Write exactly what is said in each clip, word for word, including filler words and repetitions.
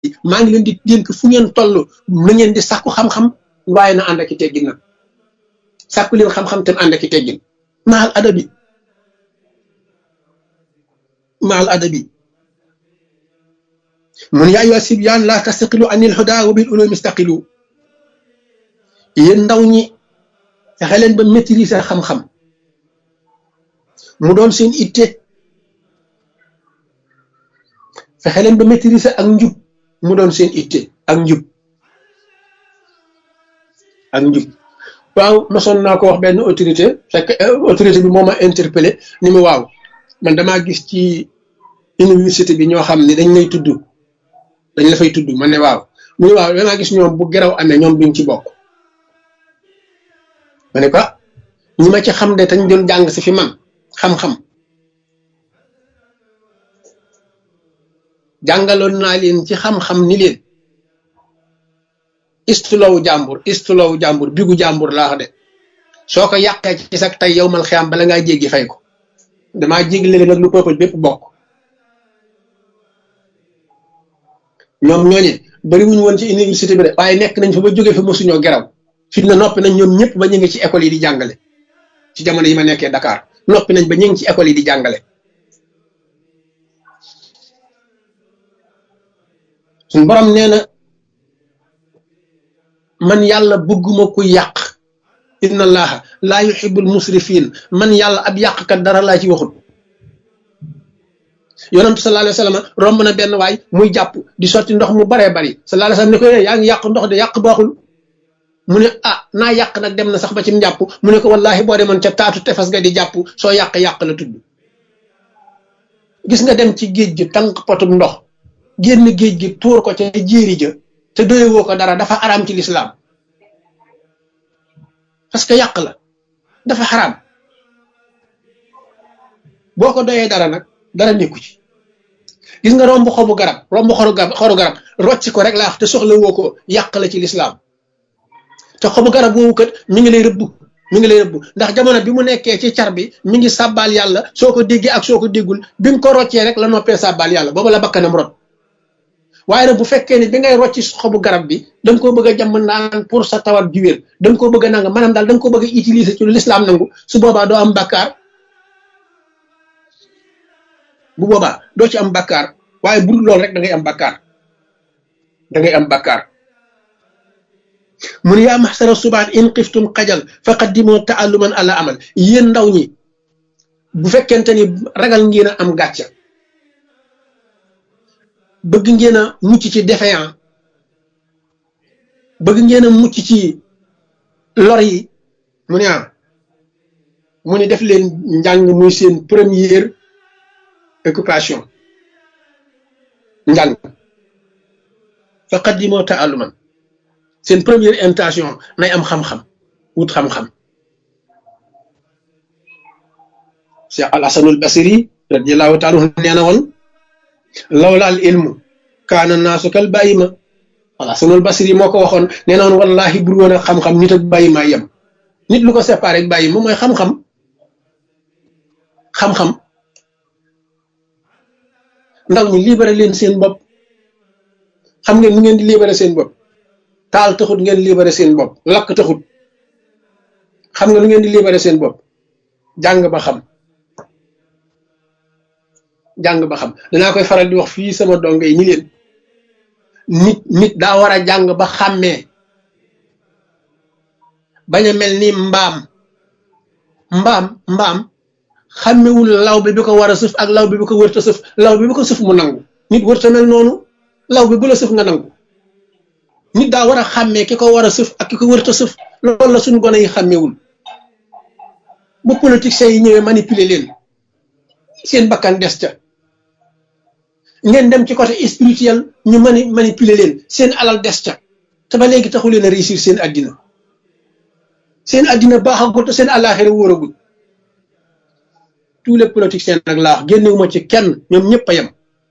maa ngi leen di dénk fu ngeen toll na ngeen di sàkku xam-xam waaye na ànd ak i teggin nag sàkku leen xam-xam te ànd ak i teggin maal adabi maal adabi mun yaa ayyuha sibyaan laa tastaqilu anil hudaa wa bil ulumi istaqilu yéen ndaw ñi fexe leen ba maîtriser xam-xam mu doon seen itte fexe leen ba maîtriser ak njub mu doon seen itte ak njub ak njub waaw mosoon naa ko wax benn autorité fekk autorité bi moo ma interpellé ni mu waaw man damaa gis ci université bi ñoo xam ne dañ lay tudd dañ la fay tudd man ne waaw mu ne waaw damaa gis ñoom bu geraw amee ñoom duñ ci bokk ma ne ko ñi ma ci xam de tañ doon jàng si fi man xam-xam jàngaloon naa leen ci xam-xam ni leen istulawu jàmbur istulawu jàmbur bigu jàmbur laax de soo ko yàqee ci sax tey yow mal xiyam bala ngaa jéggi fay ko damaa jéggi leen nag lu peuple bépp bokk ñoom ñooñe bari wuñu woon ci université bi de waaye nekk nañ fa ba jógee fa mosuñoo geraw fi na noppi nañ ñoom ñëpp ba ñu ngi ci école yi di jàngale ci jamono yi ma nekkee Dakar noppi nañ ba ñu ngi ci école yi di jàngale suñ borom nee na man yàlla bëgguma ku yàq inna allaha laa yuhibbul musrifin man yàlla ab yàqkat dara laa ci waxut yonentu sallallahu alayhi wa sallam romb na benn waay muy jàpp di sotti ndox mu baree bari sallallahu alayhi wa sallam ne ko yaa ngi yàq ndox de yàq baaxul mu ne ah naa yàq nag dem na sax ba ci njàpp mu ne ko wallahi boo demoon ca taatu tefes ga di jàpp soo yàq-yàq la tudd gis nga dem ci géej gi tànk potum ndox génn géej gi tuur ko ca jéeri ja te doyewoo ko dara dafa araam ci lislaam parce que yàq la dafa xaraam boo ko doyee dara nag dara nekku ci gis nga romb xobu garab romb xoru garab xoru garab rocc ko rek laa wax te soxla woo ko yàq la ci lislaam te xobu garab woowu kat mi ngi lay rëbb mi ngi lay rëbb ndax jamono bi mu nekkee ci car bi mi ngi sàbbaal yàlla soo ko déggee ak soo ko déggul bi nga ko roccee rek la noppee sàbbaal yàlla booba la bakkanam rot waaye nag bu fekkee ne bi ngay rocci xobu garab bi da nga koo bëgg a jàmm naan pour sa tawat ji wér da nga koo bëgg a nanga maanaam daal da nga ko bëgg a utiliser ci lu lislaam nangu su boobaa doo am bakkaar bu boobaa doo ci am bakkaar waaye bu dul loolu rek da ngay am bakkaar da ngay am bakkaar mun yaa maxsara subaan in xiftum xajal fa qaddimoo taalluman ala amal yéen ndaw ñi bu fekkente ni ragal ngeen a am gàcca bëgg ngeen a mucc ci défaillant bëgg ngeen a mucc ci lor yi mu ne ah mu ne def leen njàng muy seen première occupation njàng fa qaddimoo taalluman seen première intention nay am xam-xam wut xam-xam Cheikh al Hasanul Basri radiyallahu taala anhu nee na woon lawla al ilmu kaana naasu kal bàyyima al Hasanul Basri moo ko waxoon nee na woon wallahi bur woon ak xam-xam nit ak bàyyima yem nit lu ko séparé ak bàyyima mooy xam-xam xam-xam ndaw ñi libéré leen seen bopp xam ngeen nu ngeen di libéré seen bopp taal taxut ngeen libéré seen bopp lakk taxut xam nga lu ngeen di libéré seen bopp jàng ba xam jàng ba xam danaa koy faral di wax fii sama dongo yi ni leen nit nit daa war a jàng ba xàmmee bañ a mel ni mbaam mbaam mbaam xàmmewul law bi bi ko war a sëf ak law bi bi ko wërta sëf law bi bi ko sëf mu nangu nit wërta mel noonu law bi bu la sëf nga nangu nit daa war a xàmmee ki ko war a sëf ak ki ko wërta sëf loolu la suñu gone yi xàmmewul bu politiciens yi ñëwee manipuler leen seen bakkan des ca ngeen dem ci côté spirituel ñu mani manipuler leen seen alal des ca te ba léegi taxu leen a réussir seen addina seen addina baaxagul te seen àllaaxira wóoragul tous les politiciens nag laa wax génnewuma ci kenn ñoom ñëpp a yem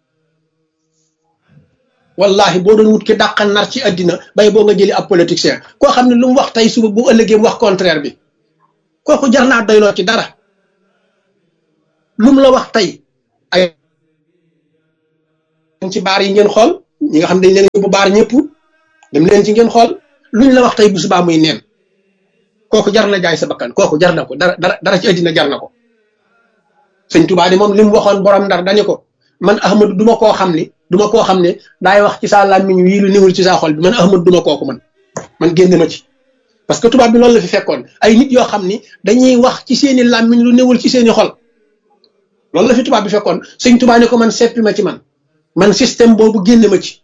wallahi boo doon wut ki dàqal nar ci addina bay boo nga jëli ab politicien koo xam ne lu mu wax tey suba bu ëllëgee mu wax contraire bi kooku jar naa doyloo ci dara lu mu la wax tey ay ci baar yi ngeen xool ñi nga xam dañ leen yóbbu baar ñëpp dem leen ci ngeen xool luñ la wax tey bu subaa muy neen kooku jar na jaay sa bakkan kooku jar na ko dara dara dara ci àddina jar na ko sëñ Tuubaa di moom li mu waxoon borom ndar dañu ko man Ahmadu duma koo xam ni duma koo xam ne daay wax ci saa làmmiñ wii lu niwul ci saa xol bi man Ahmadu duma kooku man man génne ma ci parce que tubaab bi loolu la fi fekkoon ay nit yoo xam ni dañuy wax ci seeni làmmiñ lu niwul ci seeni xol loolu la fi tubaab bi fekkoon sëñ Tuubaa ne ko man seppi ma ci man man système boobu génne ma ci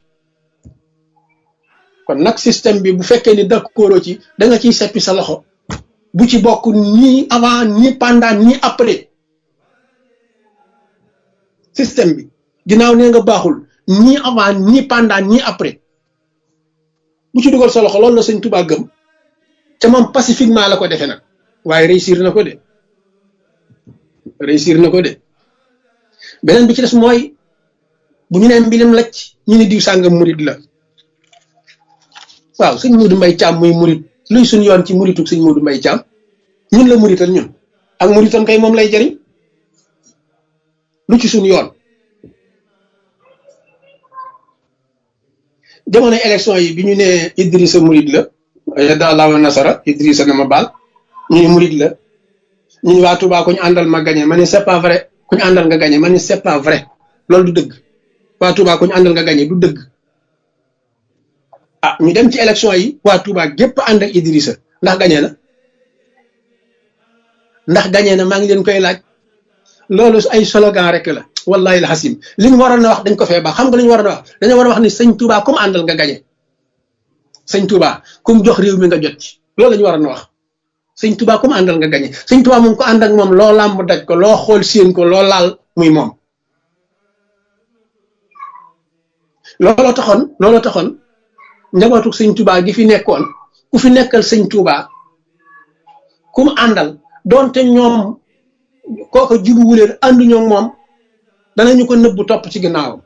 kon nag système bi bu fekkee ni d'accord ci da nga ciy seppi sa loxo bu ci bokk ni avant ni pendant ni après système bi ginnaaw nee nga baaxul ni avant ni pendant ni après bu ci dugal sa loxo loolu la sëñ Tuubaa gëm te moom pacifiquement la ko defee nag waaye réussir na ko de réussir na ko de beneen bi ci des mooy bu ñu nee mbilim lacc ñu ne diw sàngam murid la waaw sëñ Modou Mbaye Thiam muy murid luy suñ yoon ci muritug sëñ Modou Mbaye Thiam ñun la murital ñun ak muritam kay moom lay jëriñ lu ci suñ yoon jamono élection yi bi ñu ne Idrissa murid la yadda Allahu nasara Idrissa na ma baal ñu ne murid la ñu ne waa Touba ku ñu àndal ma gagné ma ne c'est pas vrai ku ñu àndal nga gagné ma ne c'est pas vrai loolu du dëgg waa Touba ku ñu àndal nga gagné du dëgg ah ñu dem ci élection yi waa Touba gépp ànd ak Idrissa ndax gagné na ndax gagné na maa ngi leen koy laaj loolu ay slogan rek la wallahi alhasim li ñu waroon a wax dañ ko fee baax xam nga li ñu waroon a wax dañoo war a wax ni sëñ Touba comme àndal nga gagné sëñ Touba comme jox réew mi nga jot ci loolu la ñu waroon a wax sëñ Touba comme àndal nga gagné sëñ Touba moom ko ànd ak moom loo làmb daj ko loo xool séen ko loo laal muy moom looloo taxoon looloo taxoon njabootu sëñ Touba gi fi nekkoon ku fi nekkal sëñ Touba ku mu àndal doonte ñoom kooko jubuwuleen ànduñoo moom danañu ko nëbbu topp ci ginnaawam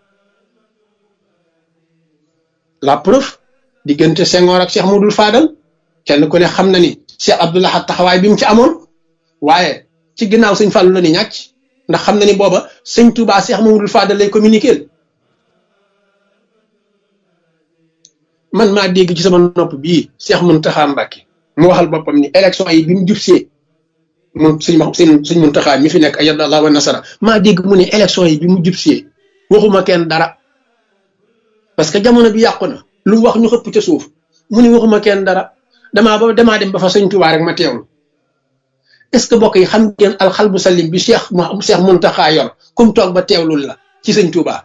la preuve diggante Senghor ak Cheikh Modou Fadal kenn ku ne xam na ni Cheikh Abdou Lahad taxawaay bi mu ci amoon waaye ci ginnaaw sëñ Fallou la ni ñàcc ndax xam na ni booba sëñ Touba Cheikh Modou Fadal lay communiquer man maa dégg ci sama nopp bii Cheikh Mountakha Mbacké mu waxal boppam ni élection yi bi mu jubsee moom sëñ ma sëñ sëñ Mountakha mi fi nekk ayyada Allah wa nasara maa dégg mu ne élection yi bi mu jubsee waxuma kenn dara parce que jamono bi yàqu na lu mu wax ñu xëpp ca suuf mu ne waxuma kenn dara damaa ba damaa dem ba fa sëñ Touba rek ma teewlu est-ce que mbokk yi xam ngeen alxalbu salim bi Cheikh Cheikh Mountakha yor kum toog ba teewlul la ci sëñ Touba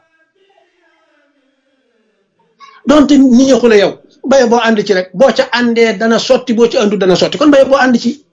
donte ni ñëxu la yow baye boo ànd ci rek boo ca àndee dana sotti boo ci àndu dana sotti kon baye boo ànd ci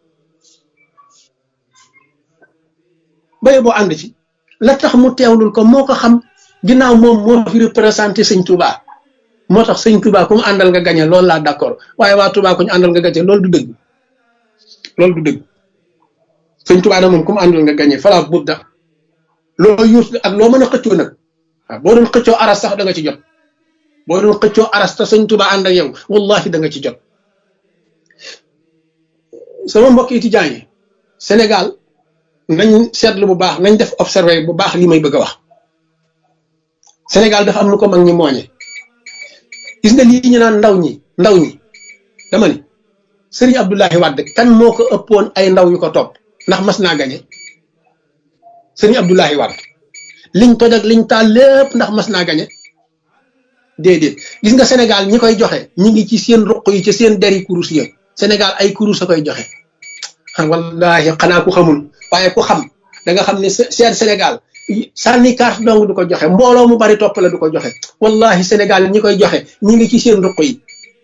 baye boo ànd ci la tax mu teewlul ko moo ko xam ginnaaw moom moo fi représenté sëñ Touba moo tax sëñ Touba ku mu àndal nga gañe loolu laa d'accord waaye waa Touba ku ñu àndal nga gañe loolu du dëgg loolu du dëgg sëñ Touba nag moom ku mu àndal nga gañe fala budda loo yuus ak loo mën a xëccoo nag waaw boo doon xëccoo aras sax da nga ci jot boo doon xëccoo aras te sëñ Touba ànd ak yow wallahi da nga ci jot sama mbokk étudiants yi Sénégal nañ seetlu bu baax nañ def observé bu baax li may bëgg a wax Sénégal dafa am lu ko mag ñi mooñe gis nga lii ñu naan ndaw ñi ndaw ñi dama ni Serigne Abdoulaye Wade kan moo ko ëppoon ay ndaw yu ko topp ndax mas naa gañe Serigne Abdoulaye Wade liñ toj ak liñ taal lépp ndax mas naa gañe déedéet gis nga Sénégal ñi koy joxe ñi ngi ci seen ruq yi ci seen deri kurus ya Sénégal ay kurus a koy joxe wallahi xanaa ku xamul waaye ku xam da nga xam ne seen Sénégal sànni carte dong du ko joxe mbooloo mu bari topp la du ko joxe wallahi Sénégal ñi koy joxe ñi ngi ci seen ruq yi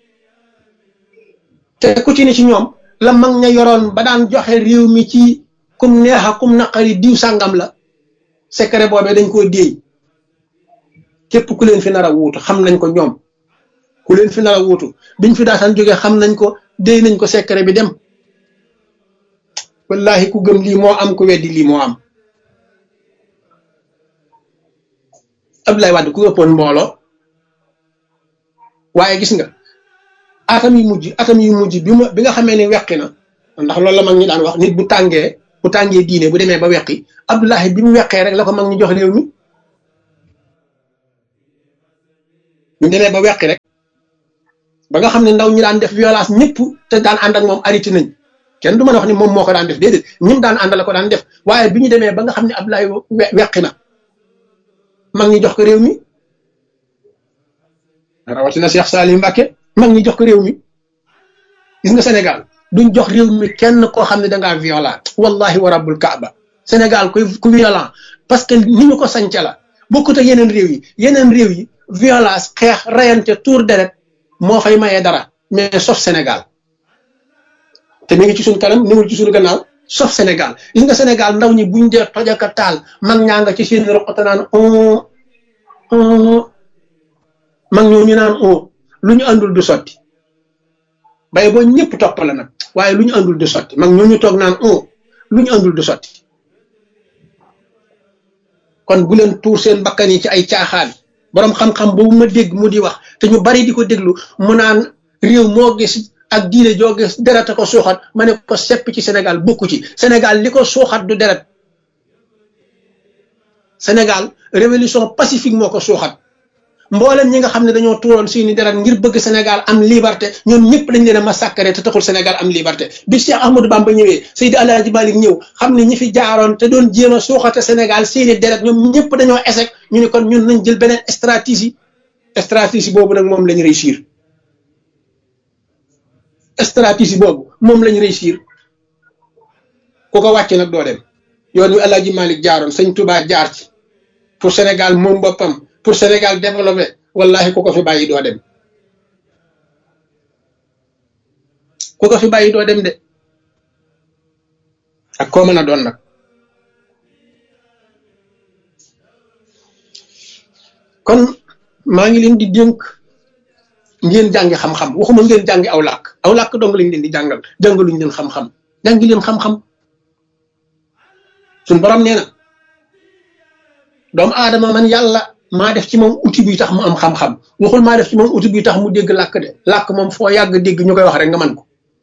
te ku ci ne ci ñoom la mag ña yoroon ba daan joxe réew mi ci kum neexa kum naqari diw sàngam la secret boobee dañ koo déey képp ku leen fi nar a wuutu xam nañ ko ñoom ku leen fi nar a wuutu biñ fi daataan jógee xam nañ ko déey nañ ko secret bi dem wallahi ku gëm lii moo am ku weddi lii moo am Abdoulaye Wade ku ëppoon mbooloo waaye gis nga atam yu mujj atam yu mujj bi ma bi nga xamee ne weqi na ndax loolu la mag ñi daan wax nit bu tàngee bu tàngee diine bu demee ba weqi Abdoulaye bi mu weqee rek la ko mag ñi jox réew mi ñu demee ba weqi rek ba nga xam ne ndaw ñi daan def violence ñëpp te daan ànd ak moom arrêté nañ kenn du mën a wax ni moom moo ko daan def déedéet ñim daan àndal ko daan def waaye bi ñu demee ba nga xam ne Abdoulaye weqi na mag ñi jox ko réew mi rawatina Cheikh Salim Mbacké mag ñi jox ko réew mi gis nga Sénégal duñ jox réew mi kenn koo xam ne dangaa violent wallahi wa rabbul kaaba Sénégal kuy ku violent parce que ni ñu ko sañca la bokkut ak yeneen réew yi yeneen réew yi violence xeex rayante tour deret moo fay mayee dara mais sauf Sénégal te mi ngi ci suñ kanam niwul ci suñu gannaaw sauf Sénégal gis nga Sénégal ndaw ñi buñ dee tojaka taal mag ñaa nga ci seen roqata naan on on mag ñoo ñu naan on lu ñu àndul du sotti bay boo ñëpp topp la nag waaye lu ñu àndul du sotti mag ñoo ñu toog naan on lu ñu àndul du sotti kon bu leen tuur seen bakkan yi ci ay caaxaan boroom xam-xam boobu ma dégg mu di wax te ñu bari di ko déglu mu naan réew moo gis ak diine joo gis deret a ko suuxat ma ne ko sepp ci Sénégal bokku ci Sénégal li ko suuxat du deret Sénégal révolution pacifique moo ko suuxat mboolem ñi nga xam ne dañoo tuuroon seeni deret ngir bëgg Sénégal am liberté ñoom ñëpp dañ leen a massacré te taxul Sénégal am liberté bi Cheikh Ahmadou Bamba ñëwee Seydi Alaaji Malik ñëw xam ne ñi fi jaaroon te doon jéem a suuxate Sénégal seeni deret ñoom ñëpp dañoo échec ñu ne kon ñun nañ jël beneen stratégie stratégie boobu nag moom lañ réussir stratégie boobu moom lañ réussir ku ko wàcc nag doo dem yoon wi Alaaji Malik jaaroon Sëñ Touba jaar ci pour Sénégal moom boppam pour Sénégal développé wallahi ku ko fi bàyyi doo dem ku ko fi bàyyi doo dem de ak koo mën a doon nag kon maa ngi leen di dénk ngeen jàngi xam-xam waxuma ngeen jàngi aw làkk aw làkk dong lañ leen di jàngal jàngaluñ leen xam-xam jàngi leen xam-xam suñ borom nee na doomu aadama man yàlla maa def ci moom outil bi tax mu am xam-xam waxul maa def ci moom outil bi tax mu dégg làkk de làkk moom foo yàgg dégg ñu koy wax rek nga man ko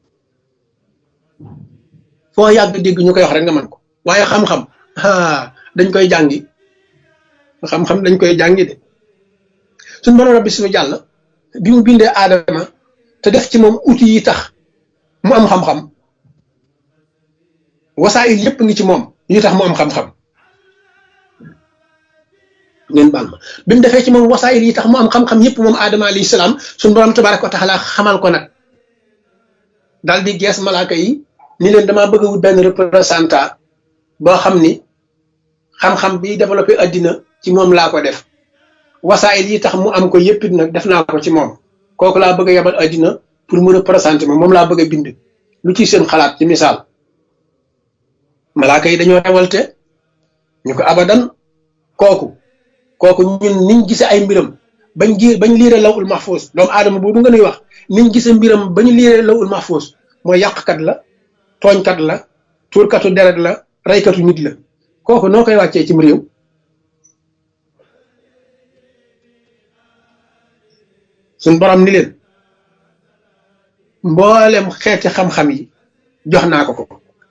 foo yàgg dégg ñu koy wax rek nga man ko waaye xam-xam ah dañ koy jàngi xam-xam dañ koy jàngi de suñ borom rabbi suñu jàll bi mu bindee aadama te def ci moom outil yi tax mu am xam-xam wasaayil yépp ngi ci moom yi tax mu am xam-xam ngeen baal ma bi mu defee ci moom wasaayil yi tax mu am xam-xam yépp moom aadama alayhi salaam suñ borom tabaraka wa taala xamal ko nag daal di gees malaaka yi ni leen damaa bëgg a wut benn représentant boo xam ni xam-xam bi développé addina ci moom laa ko def wasaayil yi tax mu am ko yépp nag def naa ko ci moom kooku laa bëgg a yebal addina pour mu représenter ma moom laa bëgg a bind lu ci seen xalaat ci misaal malaaka yi dañoo rewalte ñu ko abadan kooku kooku ñun niñ gisee ay mbiram bañ gi bañ liire lawul mahfuus doomu aadama boobu nga nuy wax niñ gisee mbiram bañ liire lawul mahfuus mooy yàqkat la tooñkat la tuurkatu deret la raykatu nit la kooku noo koy wàccee cim réew suñ borom ni leen mboolem xeeti xam-xam yi jox naa ko ko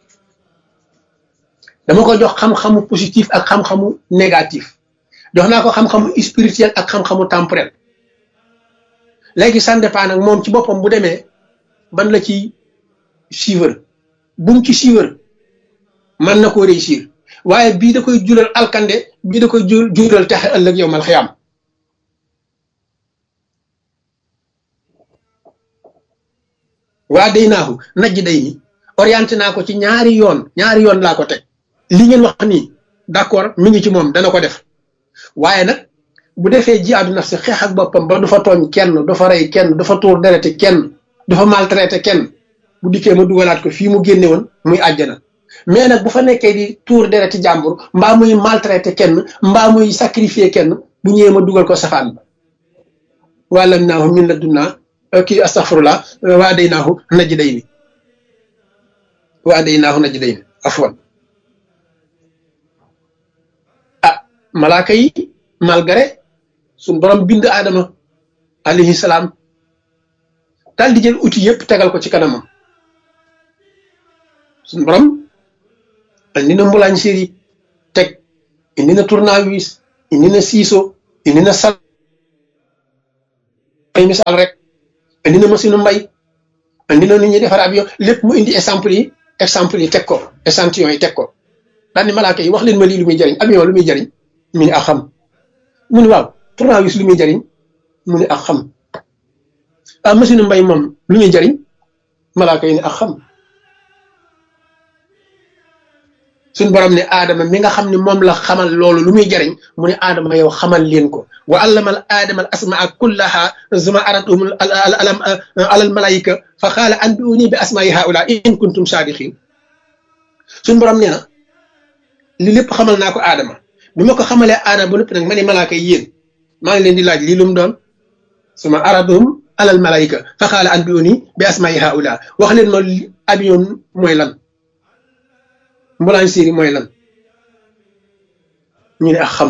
dama ko jox xam-xamu positif ak xam-xamu négatif jox naa ko xam-xamu spirituel ak xam-xamu temporel léegi ça dépend nag moom ci boppam bu demee ban la ci suivre bu mu ci suivre mën na koo réussir waaye bii da koy jural alkande bii da koy jural texe ëllëg yow mal xiyaam waa day naaxu najj day ni orienté naa ko ci ñaari yoon ñaari yoon laa ko teg li ngeen wax nii d'accord mi ngi ci moom dana ko def waaye nag bu defee jihaadu nafsi xeex ak boppam ba du fa tooñ kenn du fa rey kenn du fa tuur derete kenn du fa maltraité kenn bu dikkee ma dugalaat ko fii mu génne woon muy àjjana mais nag bu fa nekkee di tuur dereti jàmbur mbaa muy maltraité kenn mbaa muy sacrifier kenn bu ñëwee ma dugal ko safaan ba wàllam naahu min la dunnaa kii astaghfirullah waa day naahu najj day ni waa day naahu najj day ni afwan ah malaaka yi malgré suñ borom bind aadama alayhi salaam daal di jël outil yëpp tegal ko ci kanamam suñ borom indi na mbulaañ séri teg indi na tournevis indi na siiso indi na sal ay misaal rek indi na machine mbay indi na nit ñi defar avion lépp mu indi exemple yi exemple yi teg ko échantillon yi teg ko daal ni malaaka yi wax leen ma lii lu muy jëriñ avion lu muy jëriñ mu ni ak xam mu ni waaw tournevis lu muy jëriñ mu ni ak xam ah machine mbay moom lu muy jëriñ malaaka yi ni ak xam suñ borom ne aadama mi nga xam ne moom la xamal loolu lu muy jariñ mu ne aadama yow xamal leen ko wa allamal aadama al asmaa kullaha zuma aratum alam alal malaika fa xaala anbiuni bi asmaai haula in kuntum saadiqin suñ borom nee na li lépp xamal naa ko aadama bi ma ko xamalee aadama ba noppi nag ma ne malaaka yi yéen maa ngi leen di laaj lii lu mu doon suma aratum alal malaika fa xaala anbiuni bi asmaai haula wax leen ma avion mooy lan mbolaan séeri mooy lan ñu ne ak xam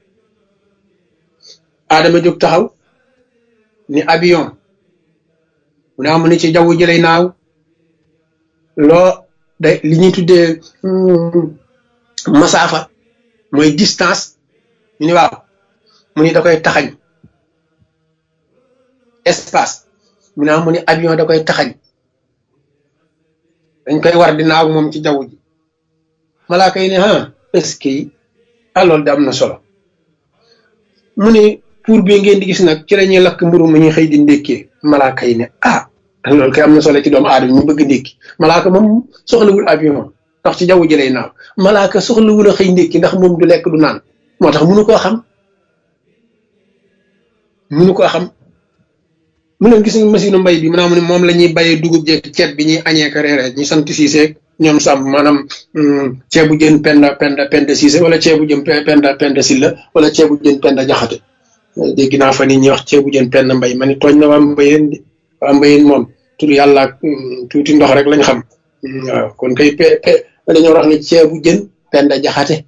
aadama jóg taxaw ni avion mu ne amu ne ci jaww ji lay naaw loo da li ñuy tuddee masaafa mooy distance ñu ne waaw mu ne da koy taxañ espace mu ne amu ne avion da koy taxañ dañ koy war di naaw moom ci jaww ji malaaka yi ne ah est-ce que ah loolu de am na solo mu ne pour bi ngeen di gis nag ci la ñuy lakk mburu mu ñuy xëy di ndékkee malaaka yi ne ah loolu kay am na solo ci doomu aadama ñu bëgg ndékki malaaka moom soxlawul avion ndax ci jaww ji lay naaw malaaka soxlawul a xëy ndékki ndax moom du lekk du naan moo tax mënu koo xam mënu koo xam mu ne gis nga machine mbay bi maanaam moom la ñuy bayee dugub jeeg ceeb bi ñuy añee ko reeree ñu sant Siise ñoom sàmm maanaam ceebu jën penda penda penda Siise wala ceebu jën penda penda Silla wala ceebu jën penda Jaxate dégg naa fa nit ñi wax ceebu jën penda mbay ma ni tooñ na waa mbayeen di waa mbayeen moom tur yàlla ak tuuti ndox rek lañ xam waaw kon kay pe pe dañoo wax ni ceebu jën penda Jaxate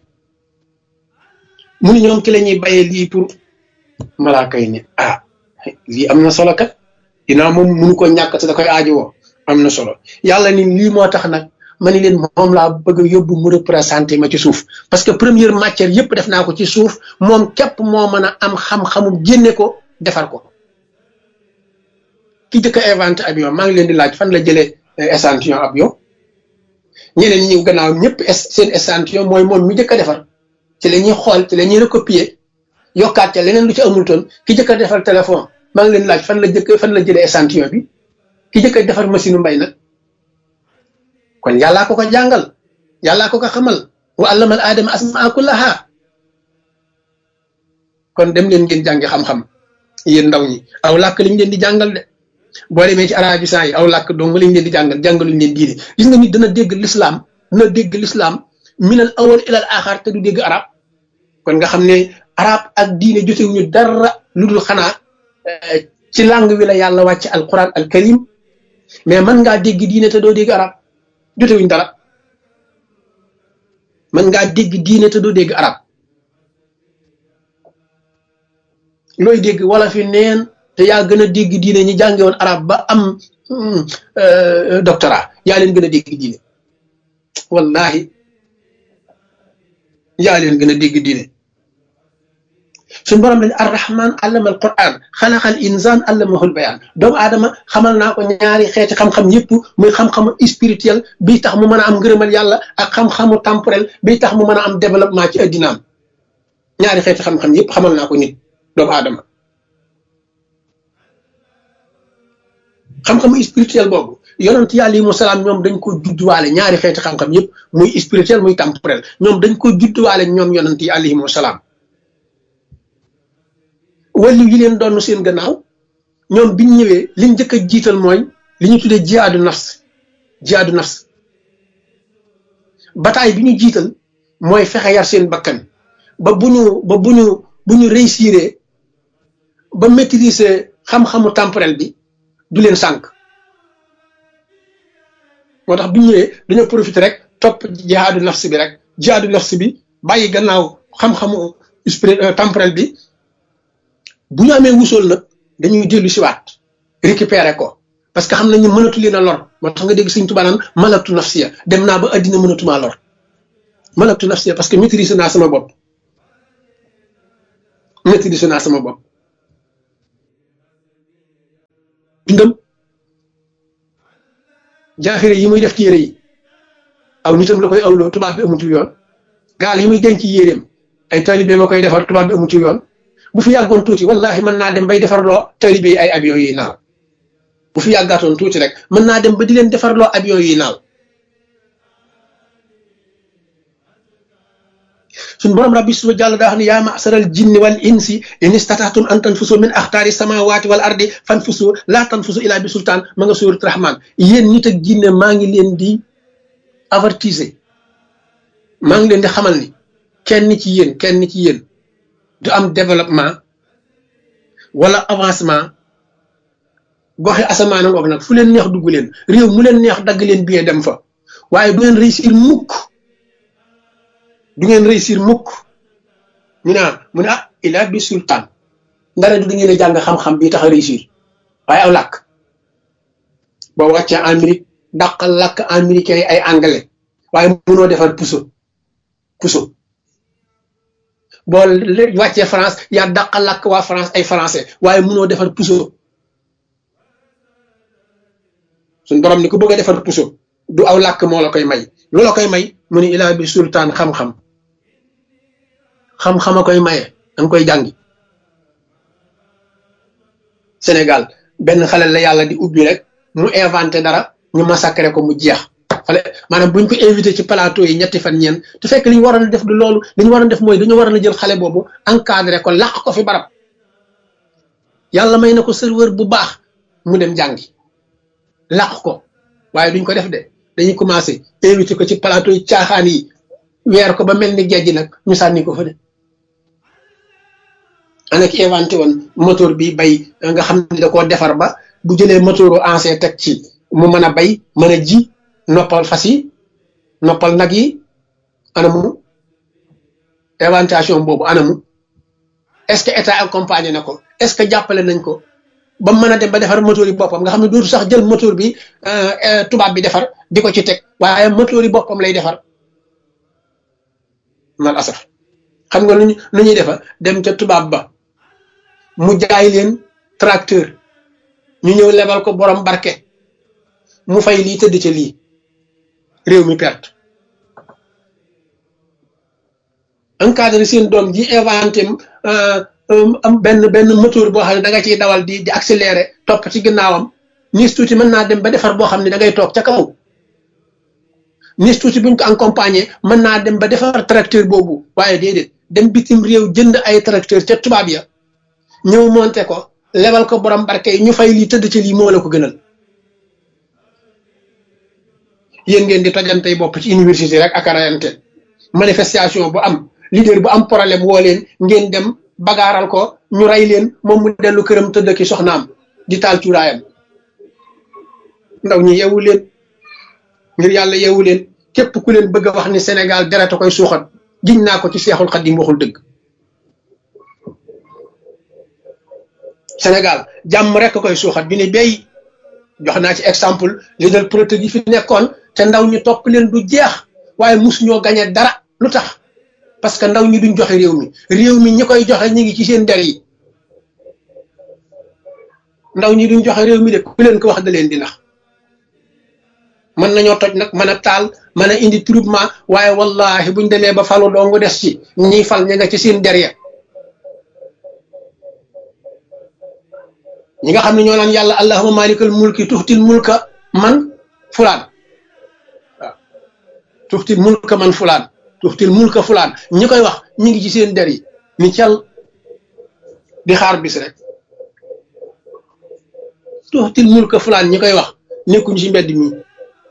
mu ni ñoom ci la ñuy bayee lii pour malaaka yi ne ah lii am na solo kat dinaa moom mënu ko ñàkk te da koy aajowoo am na solo yàlla ni lii moo tax nag ma ni leen moom laa bëgg a yóbbu mu représenté ma ci suuf parce que première matière yëpp def naa ko ci suuf moom képp moo mën a am xam-xamum génne ko defar ko ki jëkk a inventé avion maa ngi leen di laaj fan la jëlee échantillon avion ñeneen ñi gannaaw ñëpp seen échantillon mooy moom mi jëkk a defar ci la ñuy xool ci la ñuy recopier yokkaat ca leneen lu ci amul toon ki jëkk a defar téléphone maa ngi leen laaj fan la jëkk fan la jëlee échantillon bi ki jëkk a defar machine mbay nag kon yàllaa ko ko jàngal yàllaa ko ko xamal wa allamal aadama asmaa kullaha kon dem leen ngeen jàngi xam-xam yéen ndaw ñi aw làkk liñ leen di jàngal de boo demee ci arabisant yi aw làkk dong liñ leen di jàngal jàngaluñ leen diine gis nga nit dana dégg l'islam dana dégg l'islam minal awal ilal axar te du dégg arab kon nga xam ne arab ak diine jotewuñu dara lu dul xanaa ci langue wi la yàlla wàcc alquran al karim mais mën ngaa dégg diine te doo dégg arab jotewuñ dara mën ngaa dégg diine te doo dégg arab looy dégg wala fi neen te yaa gën a dégg diine ñi jànge woon arab ba am doctorat yaa leen gën a dégg diine wallahi yaa leen gën a dégg diine suñu borom lañ arrahman allama al quran xalaqal insan allamahul bayan doomu aadama xamal naa ko ñaari xeeti xam-xam yëpp muy xam-xamu spirituel bii tax mu mën a am ngërëmal yàlla ak xam-xamu temporel bii tax mu mën a am développement ci addinaam ñaari xeeti xam-xam yëpp xamal naa ko nit doomu aadama xam-xamu spirituel boobu yonent yàlla yi mu salaam ñoom dañ ko judduwaale ñaari xeeti xam-xam yëpp muy spirituel muy temporel ñoom dañ ko judduwaale ñoom yonent yi alayhimu salaam wàllu yi leen doon seen gannaaw ñoom biñ ñëwee liñ njëkk a jiital mooy li ñu tuddee jihaadu nafs jihaadu nafs bataay bi ñu jiital mooy fexe yar seen bakkan ba bu ñu ba bu ñu bu ñu réussir ba maîtriser xam-xamu temporel bi du leen sànq moo tax bu ñu ñëwee dañoo profité rek topp jihaadu nafs bi rek jihaadu nafs bi bàyyi gannaaw xam-xamu temporel bi. bu ñu amee wusool nag dañuy dellu siwaat récupérer ko parce que xam nañu mënatu leen a lor moo tax nga dégg Sëñ Tuubaa naan malaktu nafsiya dem naa ba addina mënatumaa lor malaktu nafsiya parce que maîtrise naa sama bopp maîtrise naa sama bopp dundam jaaxire yi muy def ci yére yi aw nitam la koy awloo tubaab bi amu ci yoon gaal yi muy denc yéreem ay talibé ma koy defar tubaab bi amu ci yoon bu fi yàggoon tuuti wallahi mën naa dem bay defarloo talibé yi ay avion yi naaw bu fi yàggaatoon tuuti rek mën naa dem ba di leen defarloo avion yi naaw suñ borom rabbi suba jàll daa wax ne yaa ma'saral jinni wal insi in istata'tum an tanfusu min axtaari samawati wal ardi fanfusu laa tanfusu ila bi sultaan ma nga suurat rahman yéen nit ak jinne maa ngi leen di avertiser maa ngi leen di xamal ni kenn ci yéen kenn ci yéen du am développement wala avancement goxe asamaan ngoog nag fu leen neex dugg leen réew mu leen neex dagg leen bien dem fa waaye du ngeen réussir mukk du ngeen réussir mukk ñu naan mu ne ah ila bi sultaan ndare du ngeen a jàng xam-xam bi tax a réussir waaye aw làkk boo wàccee Amérique dàqal làkk américain yi ay anglais waaye mënoo defar puso puso boo wàccee France yaa dàqal làkk waa France ay français waaye mënoo defar puso suñ borom ni ku bëgg a defar puso du aw làkk moo la koy may lu la koy may mu ne ila bi sultaan xam-xam xam-xam a koy maye danga koy jàngi Sénégal benn xale la yàlla di ubbi rek mu inventé dara ñu massacré ko mu jeex xale maanaam buñ ko invité ci plateau yi ñetti fan ñeen te fekk li ñu waroon a def du loolu li ñu waroon a def mooy dañu waroon a jël xale boobu encadré ko làq ko fi barab yàlla may na ko serveur bu baax mu dem jàngi làq ko waaye duñ ko def de dañuy commencé invité ko ci plateau yi caaxaan yi weer ko ba mel ni géej nag ñu sànni ko fa de ana ki inventé woon moteur bi bay nga xam ne da koo defar ba bu jëlee moteuru ancien teg ci mu mën a bay mën a ji noppal fas yi noppal nag yi anamu inventation boobu anamu est-ce que état accompagné na ko est-ce que jàppale nañ ko ba mën a dem ba defar moteur yi boppam nga xam ne dootu sax jël moteur bi tubaab bi defar di ko ci teg waaye moteur yi boppam lay defar mal asaf xam nga luñu lu ñuy defa dem ca tubaab ba mu jaay leen tracteur ñu ñëw lebal ko borom barke mu fay lii tëdd ca lii réew mi perte encadré seen doom ji inventé am benn benn moteur boo xam ne da nga ciy dawal di di accéléré topp ci ginnaawam nis tuuti mën naa dem ba defar boo xam ne da ngay toog ca kaw nis tuuti buñ ko accompagné mën naa dem ba defar tracteur boobu waaye déedéet dem bitim réew jënd ay tracteur ca tubaab ya ñëw monté ko lebal ko borom barke yi ñu fay lii tëdd ci lii moo la ko gënal yéen ngeen di tojantey bopp ci université rek ak rayante manifestation bu am leader bu am problème woo leen ngeen dem bagaaral ko ñu rey leen moom mu dellu këram tëdd ki soxnaam di taal cuuraayam ndaw ñi yeewu leen ngir yàlla yeewu leen képp ku leen bëgg a wax ni Sénégal deret a koy suuxat giñ naa ko ci Seexul Xadim waxul dëgg Sénégal jàmm rek koy suuxat bi ne bay jox naa ci exemple leader politique yi fi nekkoon te ndaw ñi topp leen du jeex waaye mus ñoo gañe dara lu tax parce que ndaw ñi duñ joxe réew mi réew mi ñi koy joxe ñi ngi ci seen der yi ndaw ñi duñ joxe réew mi de ku leen ko wax da leen di nax mën nañoo toj nag mën a taal mën a indi troublement waaye wallahi buñ demee ba falu doongu des ci ñiy fal ña nga ci seen der ya ñi nga xam ne ñoo naan yàlla allahumma malikal mulki tuxtil mulka man fulaan waaw tuxtil mulka man fulaan tuxtil mulka fulaan ñi koy wax ñi ngi ci seen der yi ni cal di xaar bis rek tuxtil mulka fulaan ñi koy wax nekkuñu ci mbedd mi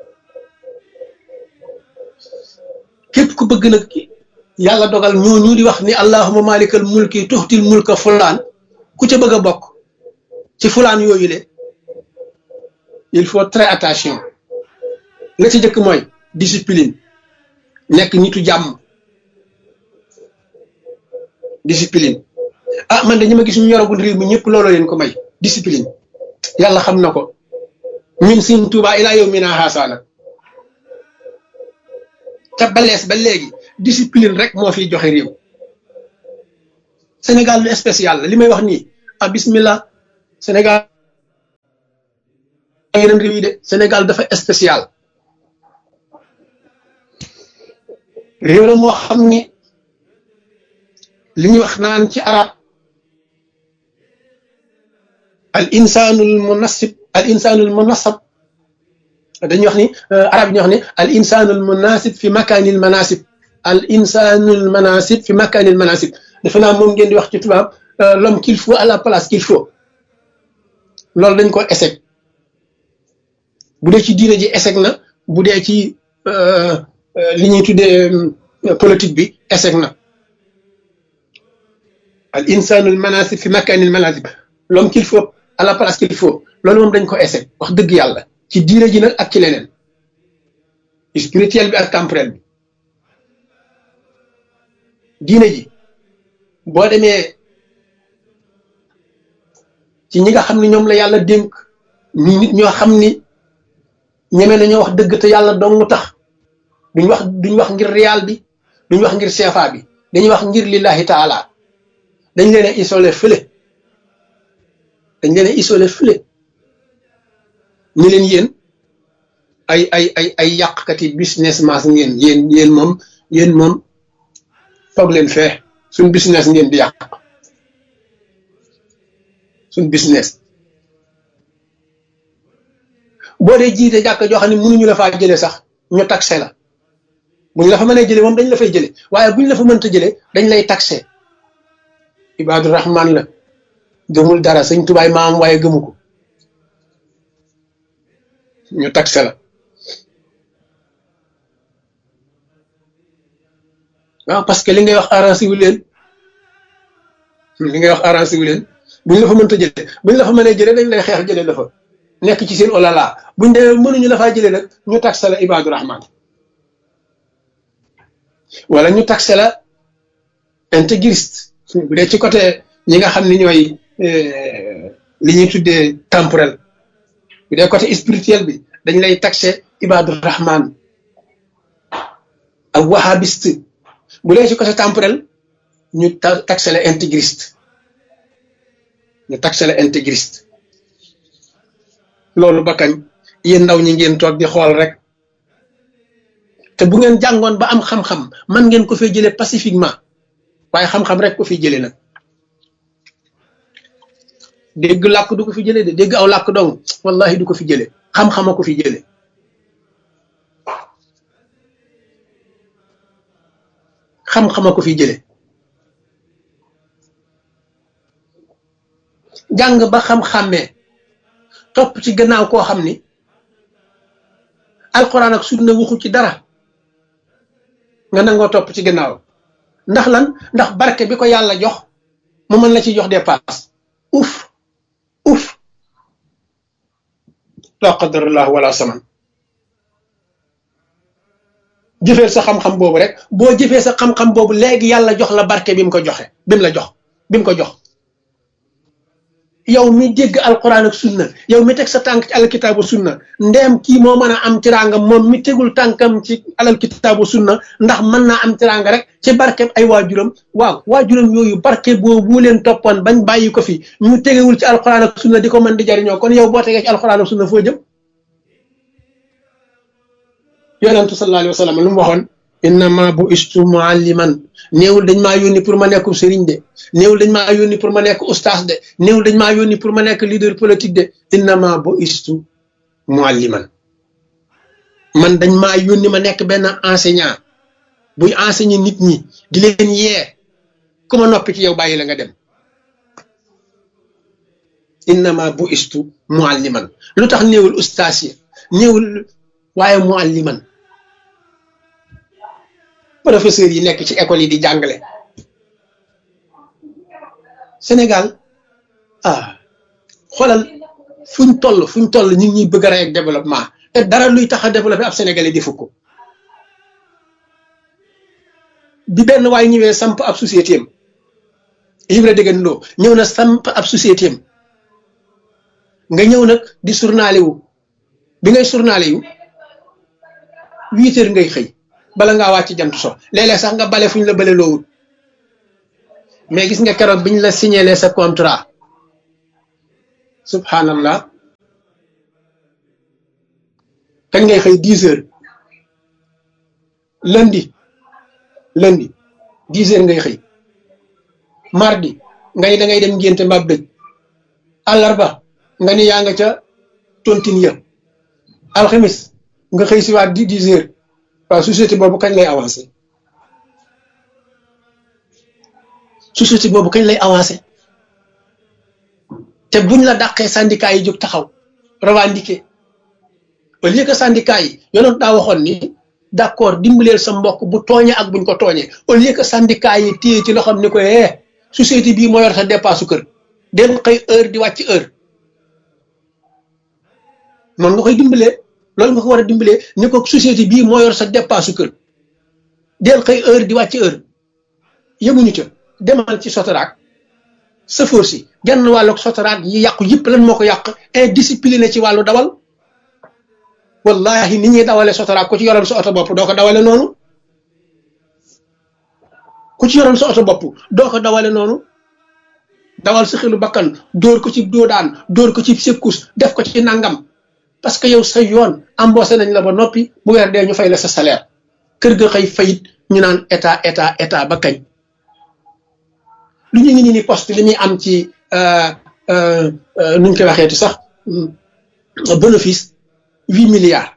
képp ku bëgg nag yàlla dogal ñooñu di wax ni allahumma malikal mulki tuxtil mulka fulaan ku ca bëgg a bokk ci fulaan yooyu le il faut très attention la ci jëkk mooy discipline nekk nitu jàmm discipline ah man de ñi ma gis ñu yoragul réew mi ñëpp looloo leen ko may discipline yàlla xam na ko ñun Sëñ Tuubaa ilaa yow mi naa xaasaana te balees ba léegi discipline rek moo fiy joxe réew Sénégal lu spécial la li may wax nii ah bismillah Sénégal yeneen réew yi de Sénégal dafa spécial réew la moo xam ni li ñuy wax naan ci arab al insanul munasib al insanul munasab dañuy wax ni arab yi ñuy wax ni al insanul munasib fi makanil manasib al insanul manasib fi makanil manasib defe naa moom ngeen di wax ci tubaab l'homme qu'il faut à la place qu'il faut loolu dañ ko échec bu dee ci diine ji échec na bu dee ci li ñuy tuddee politique bi échec na al insanul manasib fi makanil manasib l'homme qu'il faut à la place qu'il faut loolu moom dañ ko échec wax dëgg yàlla ci diine ji nag ak ci leneen spirituel bi ak temporel bi diine ji boo demee ci ñi nga xam ne ñoom la yàlla dénk ñi nit ñoo xam ni ñeme nañoo wax dëgg te yàlla dong tax duñ wax duñ wax ngir riyaal bi duñ wax ngir seefa bi dañuy wax ngir lillahi taala dañ leen a isolé fële dañ leen a isolé fële ñu leen yéen ay ay ay ay yàqkati business mas ngeen yéen yéen moom yéen moom toog leen fee suñ business ngeen di yàq suñ business boo dee jiite jàkk joo xam ne mënuñu la faa jële sax ñu taxé la buñ la fa mënee jële moom dañ la fay jële waaye buñ la fa mënta jële dañ lay taxé Ibaadu Rahman la gëmul dara sëñ tubaay maam waaye gëmu ko ñu taxé la waaw parce que li ngay wax arrangé wu leen li ngay wax arrangé wu leen buñ la fa mënta jële buñ la fa mënee jële dañ lay xeex jële la fa nekk ci seen olala buñ dee mënuñu la faa jële nag ñu taxé la Ibaadu Rahman wala ñu taxé la intégriste bu dee ci côté ñi nga xam ni ñooy li ñuy tuddee temporel bu dee côté spirituel bi dañ lay taxé Ibaadu Rahman ak wahhabiste bu dee ci côté temporel ñu taxé la intégriste ñu taxé la intégriste loolu ba kañ yéen ndaw ñi ngeen toog di xool rek te bu ngeen jàngoon ba am xam-xam man ngeen ko fee jëlee pacifiquement waaye xam-xam rek ko fi jëlee nag dégg làkk du ko fi jëlee de dégg aw làkk dong wallahi du ko fi jëlee xam-xama ko fi jëlee xam-xama ko fi jëlee jàng ba xam-xàmmee topp ci gannaaw koo xam ni alxuraan ak sunna waxu ci dara nga nangoo topp ci gannaaw ndax lan ndax barke bi ko yàlla jox mu mën la ci jox dépasse uf uf la qadarallahu wala saman jëfeel sa xam-xam boobu rek boo jëfee sa xam-xam boobu léegi yàlla jox la barke bi mu ko joxe bi mu la jox bi mu ko jox yow mi dégg alquran ak sunna yow mi teg sa tànk ci alal kitaabu sunna ndeem kii moo mën a am tiraanga moom mi tegul tànkam ci alal kitaabu sunna ndax mën naa am tiraanga rek ci barkeb ay waajuram waaw waajuram yooyu barke boobu leen toppoon bañ bàyyi ko fi ñu tegewul ci alquran ak sunna di ko mën di jariñoo kon yow boo tegee ci alquran ak sunna foo jëm yonentu sallallahu alayhi wa sallam lu mu waxoon innama bu istu mualliman néewul dañ maa yónni pour ma nekk sëriñ de néewul dañ maa yónni pour ma nekk ustaas de néewul dañ maa yónni pour ma nekk leader politique de innama bu istu mualliman man dañ maa yónni ma nekk benn enseignant buy enseigner nit ñi di leen yee ku ma noppi ci yow bàyyi la nga dem innama bu istu mualliman lu tax néewul ustaas yi néewul waaye mualliman professeurs yi nekk ci école yi di jàngale Sénégal ah xoolal fuñ toll fuñ toll ñu ngi ñuy bëgg a rey ak développement te dara luy tax a développé ab Sénégalais di fukk bi benn waay ñëwee samp ab société am Ibra Degen Lo ñëw na samp ab société am nga ñëw nag di journalé wu bi ngay journalé wu huit heures ngay xëy bala ngaa wàcc jant so léeg-léeg sax nga bale fu ñu la bale loowut mais gis nga keroog biñ la signalé sa contrat subhanallah kañ ngay xëy dix heures lundi lundi dix heures ngay xëy mardi nga ni da ngay dem ngénte mbab dëj àllarba nga ni yaa nga ca tontine ya alxamis nga xëy si waat di dix heures waaw société boobu kañ lay avancé société boobu kañ lay avancé te buñ la dàqee syndicat yi jóg taxaw revendiquer au lieu que syndicat yi yonoon daa waxoon ni d'accord dimbaleel sa mbokk bu tooñee ak buñ ko tooñee au lieu que syndicat yi téye ci loxoom ni ko eh société bii moo yor sa dépasse su kër den xëy heure di wàcc heure noonu nga koy dimbalee loolu nga ko war a dimbalee ni ko société bii moo yor sa dépasse su kër den xëy heure di wàcc heure yemuñu ca demal ci Sotrac sëfoor si genn wàllu Sotrac yi yàqu yëpp lan moo ko yàq indiscipliné ci wàllu dawal wallahi ni ñuy dawale Sotrac ku ci yoroon sa oto bopp doo ko dawale noonu ku ci yoroon sa oto bopp doo ko dawale noonu dawal sa xelu bakkan dóor ko ci doodaan dóor ko ci sekkus def ko ci nangam parce que yow sa yoon embauché nañ la ba noppi bu weer dee ñu fay la sa salaire kër ga xëy fayit ñu naan état état état ba kañ lu ñu ngi ni ni poste li muy am ci nuñ koy waxeeti sax bénéfice huit milliards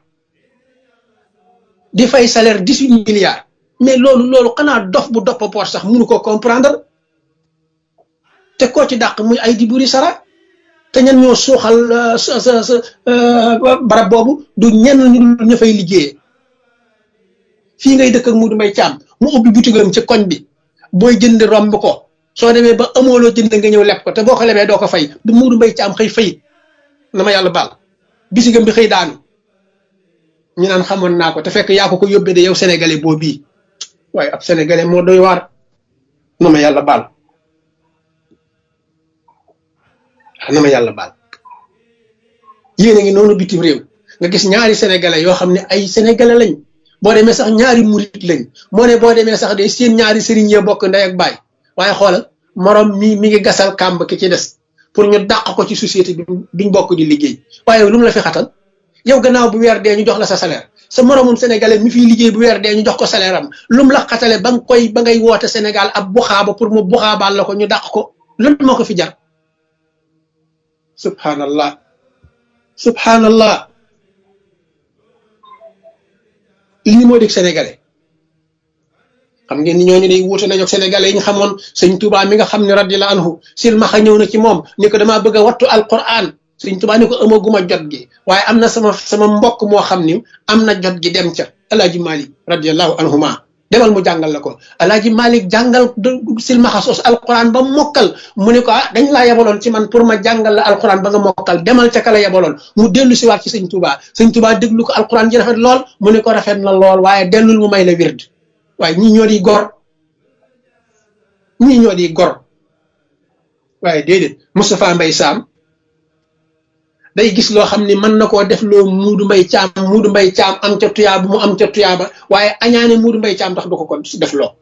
di fay salaire dix huit milliards mais loolu loolu xanaa dof bu dopp poor sax mënu ko comprendre te koo ci dàq muy ay di buri sara te ñen ñoo suuxal sa sa sa barab boobu du ñenn ñu ñu fay liggéeyee fii ngay dëkk ak Modou Mbaye Thiam mu ubbi butigam ci koñ bi booy jënd romb ko soo demee ba amooloo jënd nga ñëw lepp ko te boo ko lebee doo ko fay du Modou Mbaye Thiam xëy fayit na ma yàlla baal bisigam bi xëy daanu ñu naan xamoon naa ko te fekk yaa ko ko yóbbee de yow sénégalais boo bii waaye ab sénégalais moo doy waar na ma yàlla baal na ma yàlla baal yéen a ngi noonu bitim réew nga gis ñaari sénégalais yoo xam ne ay sénégalais lañ boo demee sax ñaari murit lañ moo ne boo demee sax de seen ñaari sëriñ yee bokk ndey ak baay waaye xoolal morom mi mi ngi gasal kàmb ki ci des pour ñu dàq ko ci société bi duñ bokk di liggéey waaye lu mu la fi xatal yow gannaaw bu weer dee ñu jox la sa salaire sa moromum sénégalais mi fiy liggéey bu weer dee ñu jox ko salaire am lu mu la xatale ba nga koy ba ngay woote Sénégal ab buxaaba pour mu buxaabaal la ko ñu dàq ko lan moo ko fi jar subhanallah subhanallah lii moo dégg sénégalais xam ngeen ni ñooñu day wuute nañu ak sénégalais yi ñu xamoon sëñ Tuubaa mi nga xam ne radiyallahu anhu silmaxa ñëw na ci moom ni ko damaa bëgg a wattu alquran sëñ Tuubaa ni ko amaguma jot gi waaye am na sama sama mbokk moo xam ni am na jot gi dem ca alaaji Malik radiyallahu anhuma demal mu jàngal la ko alaaji Malik jàngal silmaxa sos alquran ba mokkal mu ne ko ah dañ laa yebaloon ci man pour ma jàngal la alquran ba nga mokkal demal ca ka la yebaloon mu dellu si waat ci sëñ Tuubaa sëñ Tuubaa déglu ko alquran ji rafet lool mu ne ko rafet na lool waaye dellul mu may la wird waaye ñii ñoo di gor ñii ñoo di gor waaye déedéet Moustapha Mbaye Sam day gis loo xam ni mën na koo def loo Modou Mbaye Thiam Modou Mbaye Thiam am ca tuyaaba mu am ca tuyaaba waaye añaane Modou Mbaye Thiam tax du ko ko def loo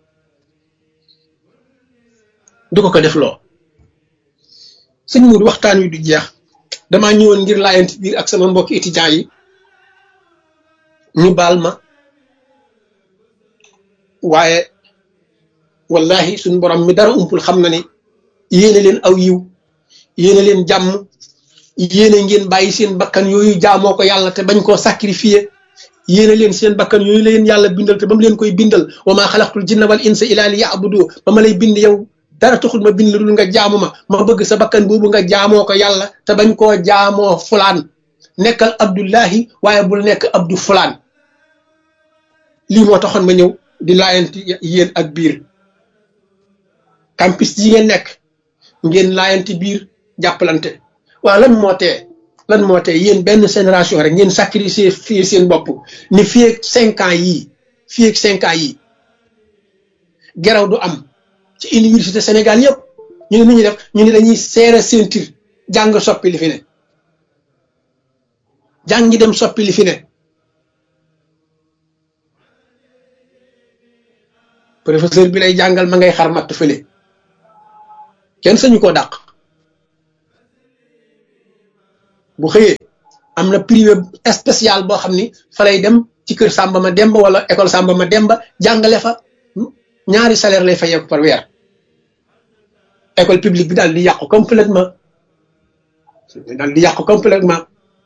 du ko ko def loo sëñ Modou waxtaan wi du jeex damaa ñëwoon ngir laayante biir ak sama mbokki étudiants yi ñu baal ma waaye wallahi suñu borom mi dara umpul xam na ni yéene leen aw yiw yéene leen jàmm yéene ngeen bàyyi seen bakkan yooyu jaamoo ko yàlla te bañ koo sacrifier yéene leen seen bakkan yooyu la leen yàlla bindal te ba mu leen koy bindal wa maa xalaqtul jinna wal insa illa li ya'budu ba ma lay bind yow dara taxul ma bind la dul nga jaamu ma ma bëgg sa bakkan boobu nga jaamoo ko yàlla te bañ koo jaamoo fulaan nekkal abdullahi waaye bul nekk abdu fulaan lii moo taxoon ma ñëw di laayanti yéen ak biir campus yi ngeen nekk ngeen laayanti biir jàppalante waaw lan moo tee lan moo tee yéen benn génération rek ngeen sacrifier fii seen bopp ni fii ak cinq ans yii fii ak cinq ans yii geraw du am ci université Sénégal yëpp ñu ne nu ñuy def ñu ne dañuy serré ceinture jàng soppi li fi ne jàngi dem soppi li fi ne professeur bi lay jàngal ma ngay xar matt fële kenn sañu koo dàq bu xëyee am na privé spécial boo xam ni fa lay dem ci kër Samba ma Demba wala école Samba ma Demba jàngale fa ñaari salaire lay fayeeku par weer école publique bi daal di yàqu complètement daal di yàqu complètement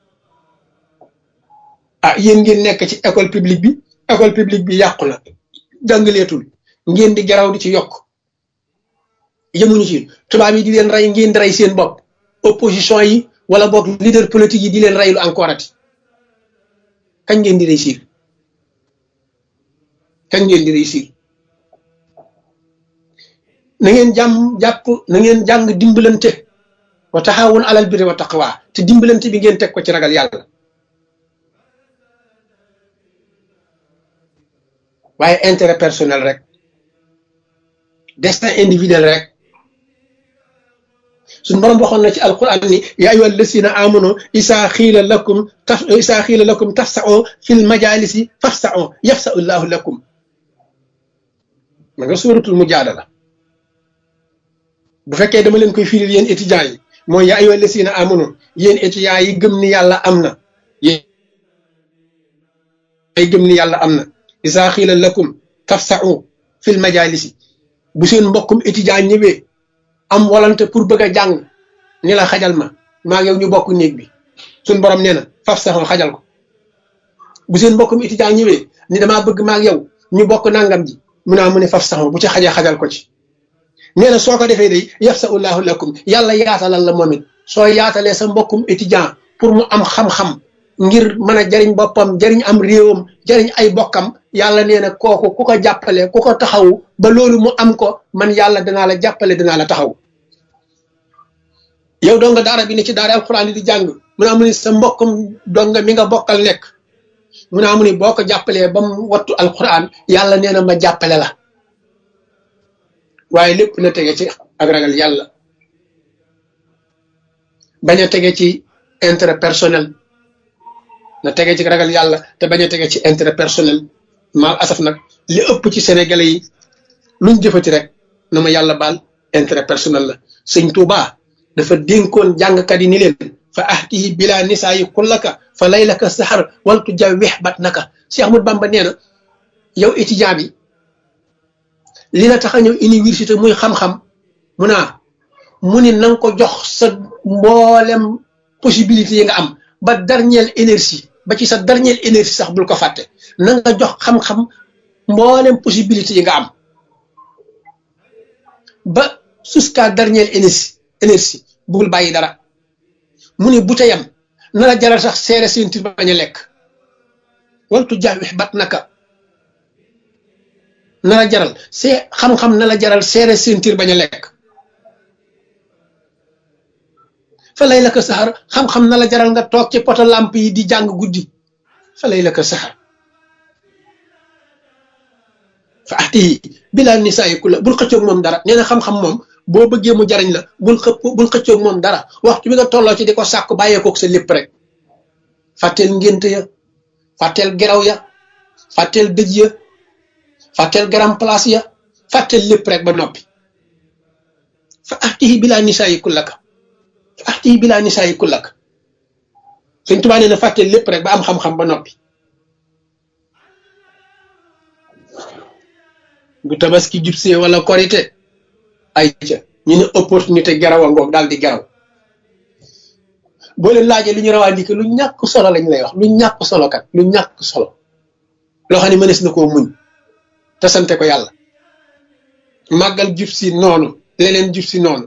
ah yéen ngeen nekk ci école publique bi école publique bi yàqu na jàngaleetul ngeen di garaw di ci yokk yemuñu ci tubaab yi di leen rey ngeen di rey seen bopp opposition yi wala boog leader politique yi di leen reylu encore ati kañ ngeen di réussir kañ ngeen di réussir na ngeen jàmm jàpp na ngeen jàng dimbalante wa taxawun alal birri wa taqwa te dimbalante bi ngeen teg ko ci ragal yàlla waaye intérêt personnel rek destin individuel rek suñu borom waxoon na ci alquran ni ya ayyuha allasina amanu isa xiila lakum taf isa xiila lakum tafsa'u fil majalisi fafsa'u yafsa'u llahu lakum ma nga suratul mujaadala bu fekkee dama leen koy firil yéen étudiants yi mooy ya ayyuha allasina amanu yéen étudiants yi gëm ni yàlla am na yéen ay gëm ni yàlla am na isa xiila lakum tafsa'u fil majalisi bu seen mbokkum étudiant ñëwee am volonté pour bëgg a jàng ni la xajal ma maa ngi yow ñu bokk néeg bi suñ borom nee na faf saxoo xajal ko bu seen mbokkum étudiant ñëwee ni damaa bëgg maa ngi yow ñu bokk nangam ji mu naa mu ne faf saxoo bu ci xajee xajal ko ci nee na soo ko defee day yafsa'ullahu lakum yàlla yaatalal la moom it soo yaatalee sa mbokkum étudiant pour mu am xam-xam ngir mën a jariñ boppam jariñ am réewam jariñ ay bokkam yàlla nee na kooku ku ko jàppale ku ko taxaw ba loolu mu am ko man yàlla danaa la jàppale danaa la taxaw yow donga daara bi ne ci daara alxuraan yi di jàng mu ne amu ni sa mbokkum donga mi nga bokkal nekk mu ne amu ni boo ko jàppalee ba mu wattu alxuraan yàlla nee na ma jàppale la waaye lépp na tege ci ak ragal yàlla bañ a tege ci intérêt personnel na tege ci ragal yàlla te bañ a tege ci intérêt personnel mal asaf nag li ëpp ci sénégalais yi luñ jëfati rek na ma yàlla baal intérêt personnel la sëñ Touba dafa dénkoon jàngkat yi ni leen fa ahtihi bila nisaa yi kullaka fa laylaka sahar waltu jawwex bat naka Cheikh Ahmadou Bamba nee na yow étudiant bi li la tax a ñëw université muy xam-xam mu naa mu ni na nga ko jox sa mboolem possibilité yi nga am ba dernière énergie ba ci sa dernière énergie sax bul ko fàtte na nga jox xam-xam mboolem possibilité yi nga am ba jusqu'à dernière énergie énergie bul bàyyi dara mu ni bu teyam na la jaral sax seere sentir bañ a lekk waltu jawwex bat naka na la jaral see xam-xam na la jaral seere sentir bañ a lekk fa lay la ko saxar xam-xam na la jaral nga toog ci poto lamp yi di jàng guddi fa lay la ko saxar fa ahtihi bila nisaa kulla bul xëccoog moom dara nee na xam-xam moom boo bëggee mu jariñ la bul xëpp bul xëccoog moom dara waxtu bi nga tolloo ci di ko sàkku bàyyeekook sa lépp rek fàtteel ngént ya fàtteel geraw ya fàtteel dëj ya fàtteel garam place ya fàtteel lépp rek ba noppi fa ahtihi bila nisaa kullaka fa ahtihi bila nisaa kullaka Sëñ Tuubaa nee na fàtteel lépp rek ba am xam-xam ba noppi bu tabaski jubsee wala korite ay ca ñu ne opportunité garaw a ngoog daal di garaw boo leen laajee lu ñu rawaa ndike lu ñàkk solo lañ lay wax lu ñàkk solo kat lu ñàkk solo loo xam ne mënees na koo muñ te sante ko yàlla màggal jub si noonu leneen jub si noonu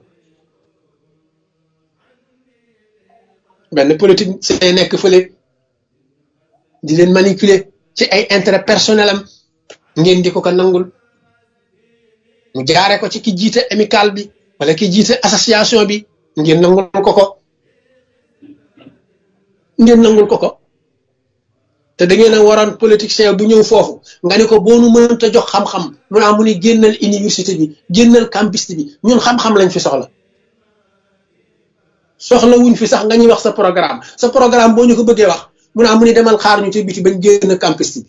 benn politique see nekk fële di leen manipuler ci ay intérêt personnel am ngeen di ko ko nangul mu jaare ko ci ki jiite amical bi wala ki jiite association bi ngeen nangul ko ko ngeen nangul ko ko te da ngeen a waroon politicien bu ñëw foofu nga ne ko boo nu mënta jox xam-xam mu naa mu ni génnal université bi génnal campus bi ñun xam-xam lañ fi soxla soxla wuñ fi sax nga ñuy wax sa programme sa programme boo ñu ko bëggee wax mu naa mu ni demal xaar ñu ci biti bañ génn campus bi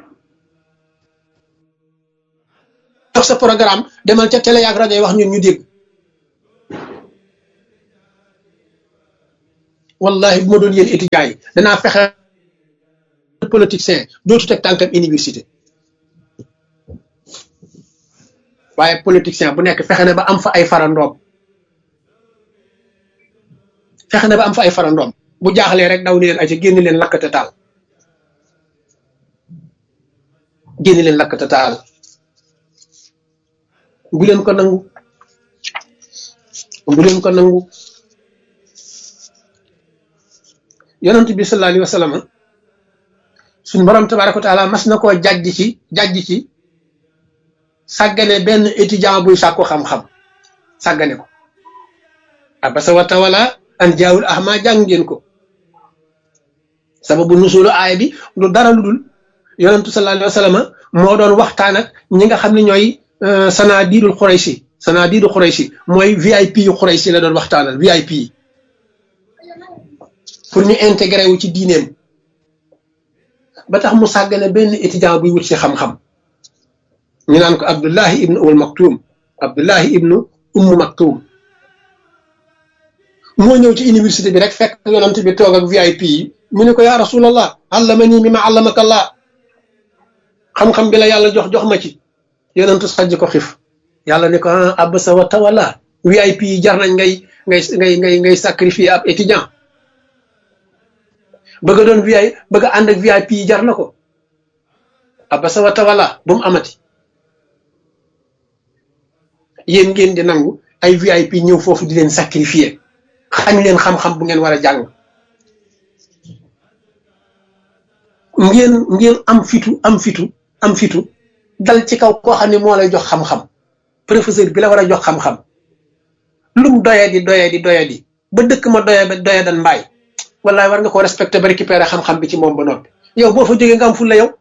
wax sa programme demal ca télé ak rajo yi wax ñun ñu dégg wallahi bu ma doon yéen étudiants yi danaa fexe politicien dootu teg tànkam université waaye politicien bu nekk fexe na ba am fa ay farandoom fexe na ba am fa ay farandoom bu jaaxlee rek daw ni leen ay ci génn leen lakkate taal génn leen lakkate taal bu leen ko nangu bu leen ko nangu yonent bi sallallahu alayhi wa sallam suñ borom tabaraka wa taala mas na koo jàjj ci jàjj ci sàggane benn étudiant buy sàkku xam-xam sàggane ko abasa wa tawala an jaawul ahma jàng ngeen ko sababu nusulu aaya bi lu dara lu dul yonentu sallallahu alayhi wa sallam moo doon waxtaan ak ñi nga xam ne ñooy sanadiidul xuraysi sanadiidul xuraysi mooy V I P yu xuraysi la doon waxtaanal V I P yi pour ñu intégré wu ci diineem ba tax mu sàggane benn étudiant buy wut si xam-xam ñu naan ko Abdullahi ibnu Umm Maktum Abdullahi ibnu Umm Maktum moo ñëw ci université bi rek fekk yonent bi toog ak V I P yi mu ne ko yaa rasulallah allamani mimma allamaka Allah xam-xam bi la yàlla jox jox ma ci yonentu sajj ko xif yàlla ne ko ah abasa wa tawalla V I P yi jar nañ ngay ngay ngay ngay ngay sacrifier ab étudiant bëgg doon V I bëgg a ànd ak V I P yi jar na ko abasa wa tawalla bu mu amati yéen ngeen di nangu ay V I P ñëw foofu di leen sacrifier xañ leen xam-xam bu ngeen war a jàng ngeen ngeen am fitu am fitu am fitu dal ci kaw koo xam ne moo lay jox xam-xam professeur bi la war a jox xam-xam lum doye di doye di doye di ba dëkk ma doye ba doye dan mbaay wallaay war nga ko respecté ba récupérer xam-xam bi ci moom ba noppi yow boo fa jógee nga am ful la yow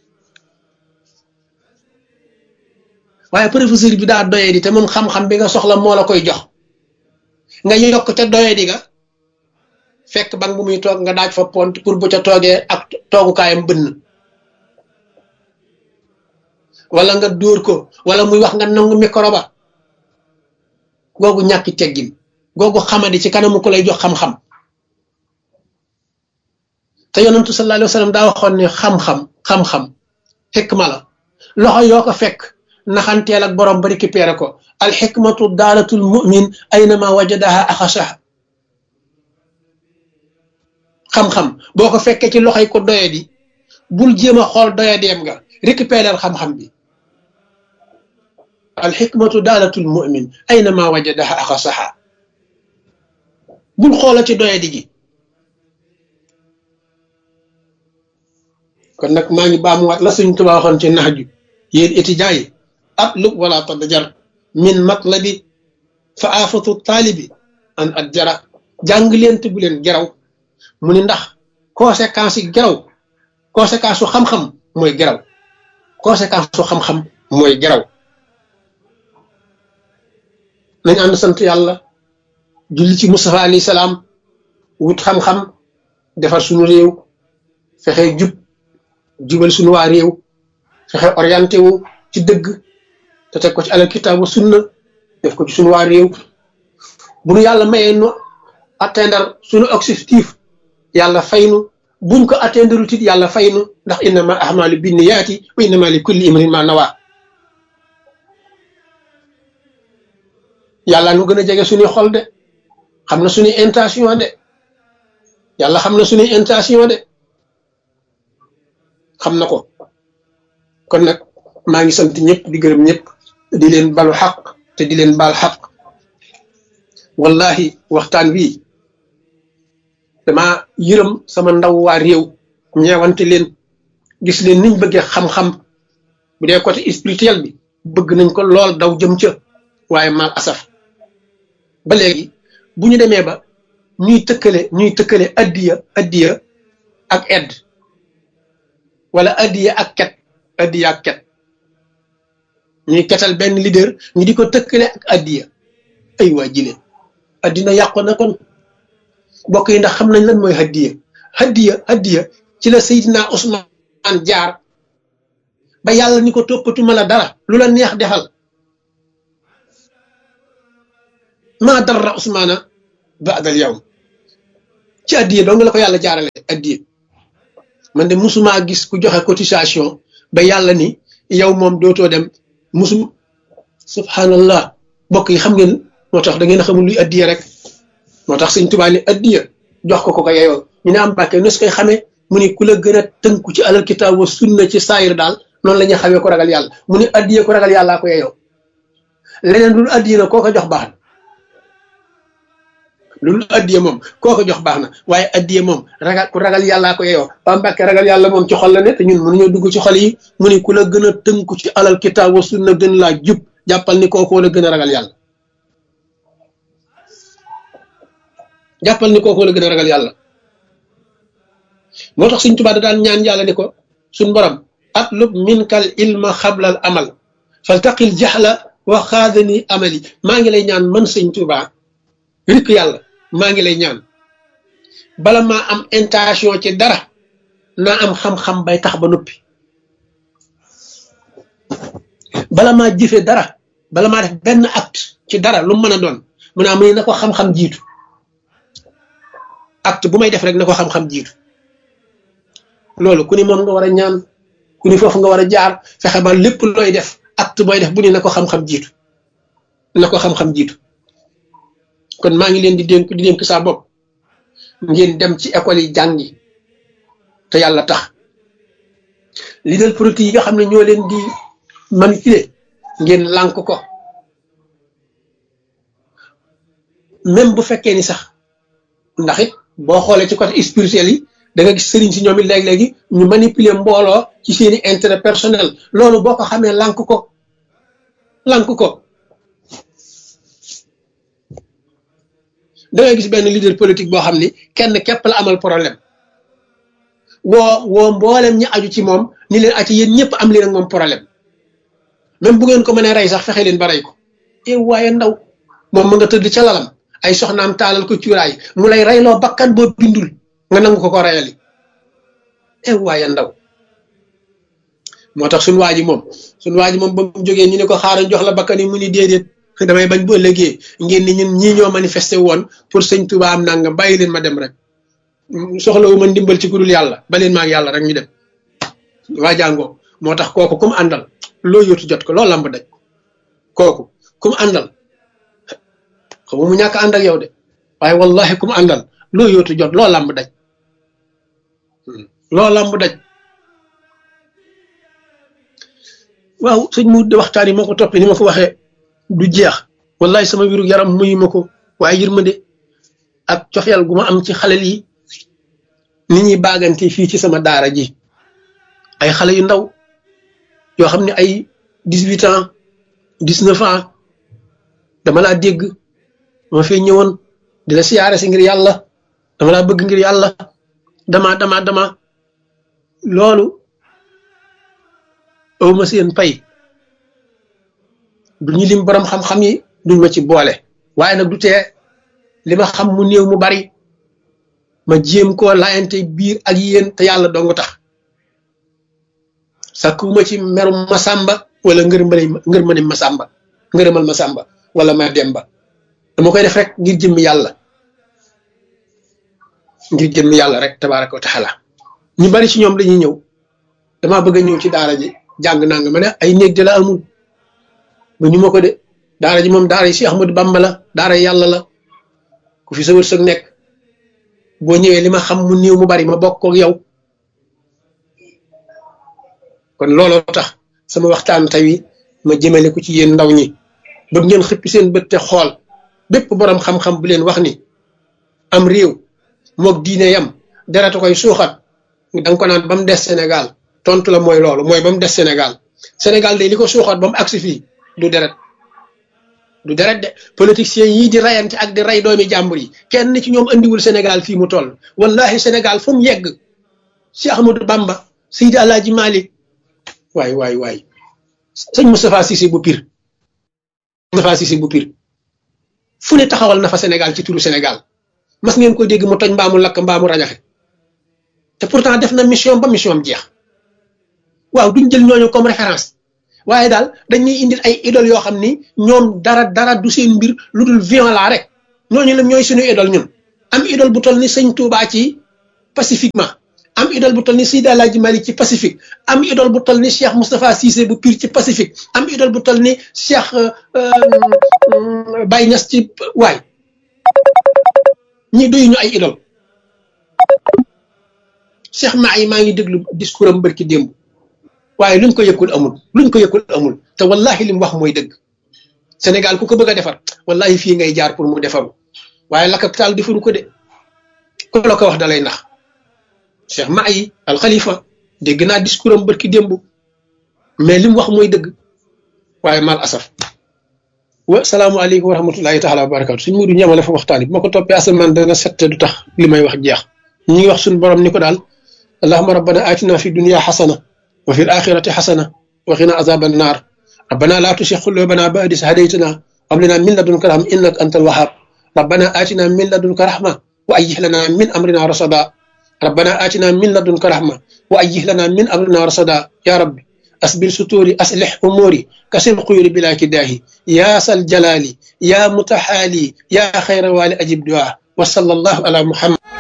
waaye professeur bi daa doye di te moom xam-xam bi nga soxla moo la koy jox nga yokk ca doye di nga fekk bang bu muy toog nga daaj fa pont pour bu ca toogee ak toogukaayam bënn wala nga dóor ko wala muy wax nga nangu micro ba googu ñàkki teggin googu xamadi ci kanamu ko lay jox xam-xam te yonentu sallallahu alayhi wa sallam daa waxoon ne xam-xam xam-xam xikma la loxo yoo ko fekk naxanteel ak borom ba récupéré ko al xikmatu daalatul mu'min aynama wajadaha axasaha xam-xam boo ko fekkee ci loxoy ko doyadi bul jéem a xool doyadeem nga récupérer xam-xam bi al xikmatu daalatul mu'min aynama wajadaha axasaha bul xoola ci doyadi gi kon nag maa ngi baamuwaat la Sëriñ Tuubaa waxoon ci nax ju yéen étudiants yi atlub wala tadjar min matlabi fa aafatu taalibi an at jara jàng leen te bu leen geraw mu ni ndax conséquence yi geraw conséquence su xam-xam mooy geraw conséquence su xam-xam mooy geraw nañ ànd sant yàlla julli ci Mustafa alayhi salaam wut xam-xam defar suñu réew fexe jub jubal suñu waa réew fexe orienté wu ci dëgg te teg ko ci alal kitaabu sunna def ko ci suñu waa réew bu nu yàlla mayee nu atteindre suñu objectif yàlla faynu buñ ko atteindre tit yàlla faynu ndax innama ahmalu binniyaati wa innama li kulli imrin ma nawa yàlla nu gën a jege suñuy xol de xam na suñuy intention de yàlla xam na suñuy intention de xam na ko kon nag maa ngi sant ñëpp di gërëm ñëpp di leen balu xaq te di leen baal xaq wallahi waxtaan wi dama yërëm sama ndaw waa réew ñeewante leen gis leen niñ bëggee xam-xam bu dee côté spirituel bi bëgg nañ ko lool daw jëm ca waaye mal asaf ba léegi bu ñu demee ba ñuy tëkkale ñuy tëkkale addiya addiya ak edd wala addiya ak ket addiya ak ket ñuy ketal benn leader ñu di ko tëkkale ak addiya ay waa jile addina yàqu na kon bokk yi ndax xam nañ lan mooy addiya addiya addiya ci la Seydina Ousmane jaar ba yàlla ni ko toppatuma la dara lu la neex defal maa darra Ousmana ba'dal yawm ci addiye dong la ko yàlla jaarale addiye man de musuma gis ku joxe cotisation ba yàlla ni yow moom dootoo dem musum subhanallah bokk yi xam ngeen moo tax da ngeen a xamul luy addiye rek moo tax sëñ Tuubaa ni addiye jox ko ko ko yeyoo ñu ne am bàkke nos koy xamee mu ni ku la gën a tënku ci alal kitaab wa sunna ci saayir daal noonu la ñuy xamee ko ragal yàlla mu ni addiye ko ragal yàllaa ko yeyoo leneen lu addiye na koo ko jox baax na loolu addiye moom koo ko jox baax na waaye addiye moom ragal ku ragal yàllaa ko yeyoo ba mbàkke ragal yàlla moom ci xol la ne te ñun mënuñoo dugg ci xol yi mu ni ku la gën a tënku ci alal kitaab wa sunna gën laa jub jàppal ni kookoo la gën a ragal yàlla jàppal ni kookoo la gën a ragal yàlla moo tax Sëñ Tuubaa da daan ñaan yàlla ni ko suñ borom atlub minkal ilma xablal amal faltaqil jaxla wa xaadani amali maa ngi lay ñaan man Sëñ Tuubaa rikk yàlla maa ngi lay ñaan bala maa am intention ci dara naa am xam-xam bay tax ba noppi bala maa jëfe dara bala maa def benn acte ci dara lu mën a doon mu naa mu ne na ko xam-xam jiitu acte bu may def rek na ko xam-xam jiitu loolu ku ni moom nga war a ñaan ku ni foofu nga war a jaar fexe ba lépp looy def acte booy def bu ne na ko xam-xam jiitu na ko xam-xam jiitu kon maa ngi leen di dénk di dénk saa bopp ngeen dem ci école yi jàngi te yàlla tax leader politique yi nga xam ne ñoo leen di manipuler ngeen lànk ko même bu fekkee ni sax ndax it boo xoolee ci côté spirituel yi da nga gis sëriñ si ñoom it léeg-léegi ñu manipuler mbooloo ci seeni intérêt personnel loolu boo ko xamee lànk ko lànk ko da ngay gis benn leader politique boo xam ni kenn képp la amal problème woo woo mboolem ñi aju ci moom ni leen ati yéen ñëpp am leen ak moom problème même bu ngeen ko mënee rey sax fexe leen ba rey ko e waaye ndaw moom ma nga tëdd ca lalam ay soxnaam taalal ko cuuraay mu lay reyloo bakkan boo bindul nga nangu ko ko reyali e waaye ndaw moo tax suñu waa ji moom suñu waa ji moom ba mu jógee ñu ne ko xaaral jox la bakkan yi mu ni déedéet damay bañ bu ëllëgee ngeen ni ñun ñii ñoo manifesté woon pour sëñ Touba am nangam bàyyi leen ma dem rek soxlawu ma ndimbal ci ku dul yàlla ba leen ma ak yàlla rek ñu dem waa jàngoo moo tax kooku kum àndal loo yóotu jot ko loo lamb daj kooku kum àndal xaw mu ñàkk ànd ak yow de waaye wallahi kum àndal loo yóotu jot loo lamb daj loo lamb daj waaw sëñ mu de waxtaan yi moo ko toppee ni ma ko waxee du jeex wallahi sama wiru yaram muyu ma ko waaye yërmande ak cofeel gu ma am ci xale yi ni ñuy baagante fii ci sama daara ji ay xale yu ndaw yoo xam ne ay dix-huit ans dix-neuf ans dama laa dégg dama fee ñëwoon di la siyaare si ngir yàlla dama laa bëgg ngir yàlla dama dama dama loolu aw ma seen pay du ñu lim borom xam-xam yi duñ ma ci boole waaye nag du tee li ma xam mu néew mu bari ma jéem koo laayante biir ak yéen te yàlla dong tax sakkuwuma ci merum Masamba wala ngërëmale ngërëmale Masamba ngërëmal Masamba wala ma Demba dama koy def rek ngir jëmmi yàlla ngir jëmmi yàlla rek tabaaraka wa taala ñu bari ci ñoom dañuy ñëw damaa bëgg a ñëw ci daara ji jàng naa nga ma ne ay néeg de la amul ba ñu ma ko de daara ji moom daara yi si Ahmadu Bamba la daara yàlla la ku fi sa wërsëg nekk boo ñëwee li ma xam mu néew mu bari ma bokk ak yow kon looloo tax sama waxtaan tey ma jëmale ko ci yéen ndaw ñi bëgg ngeen xëppi seen bët te xool bépp borom xam-xam bu leen wax ni am réew moog diine yam deratu koy suuxat danga ko naan ba mu des Sénégal tontu la mooy loolu mooy ba mu des Sénégal Sénégal de li ko suuxat ba mu agsi fii du deret du deret de politiciens yii di rayante ak di ray doomi jàmbur yi kenn ci ñoom andiwul Sénégal fii mu toll wallahi Sénégal fu mu yegg Cheikh Ahmadou Bamba Seydi Alaaji Malik waay waay waay sëñ Moustapha Cissé bu Pire Moustapha Cissé bu Pire fu ne taxawal na fa Sénégal ci turu Sénégal mas ngeen ko dégg mu toj mbaamu lakk mbaamu rajaxe te pourtant def na mission ba mission am jeex waaw duñ jël ñooñu comme référence waaye daal dañuy indil ay idole yoo xam ni ñoom dara dara du seen mbir lu dul violent rek ñooñu la ñooy suñu idole ñun am idole bu toll ni sëñ Touba ci pacifiquement am idole bu toll ni Seydi Alaaji Malik ci pacifique am idole bu toll ni Cheikh Moustapha Cissé bu Pire ci pacifique am idole bu toll ni Cheikh Baye Niass ci waay ñi doyu ñu ay idole Cheikh Mahi maa ngi déglu discours am barki démb waaye luñ ko yëkkul amul luñ ko yëkkul amul te wallahi li mu wax mooy dëgg Sénégal ku ko bëgg a defar wallahi fii ngay jaar pour mu defaru waaye la capital defaru ko de ku la ko wax da lay nax Cheikh Mahi al Khalifa dégg naa discours am barki démb mais li mu wax mooy dëgg waaye mal asaf wa salaamualeykum wa rahmatullahi taala wa barakatu suñ mudu ñamale fa waxtaan bi ma ko toppee asamaan dana sette du tax li may wax jeex ñi ngi wax suñ borom ni ko daal allahumma rabbana atina fi dunya xasana wa fi alaxirati xasana wa qina azaba annar rabbana la tusi qulubana ba'da idh hadaytana wa hab lana min ladunka rahma innaka antal wahhab rabbana atina min ladunka rahma wa ayyih lana min amrina rasada rabbana atina min ladunka rahma wa ayyih lana min amrina rasada ya rabbi أسبل ستوري أصلح أموري كسر قيوري بلا كداهي يا سل جلالي يا متحالي يا خير والي أجب دعاء وصلى الله على محمد